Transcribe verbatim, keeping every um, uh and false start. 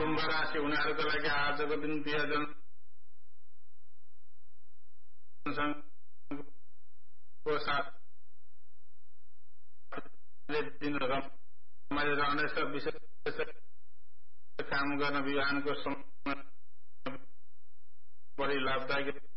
कुम्भ राशि उनीहरूको लागि आजको दिन प्रियजन को साथ दिन रमाइलो रहनेछ। विशेष काम गर्न विवाहको समय बढी लाभदायक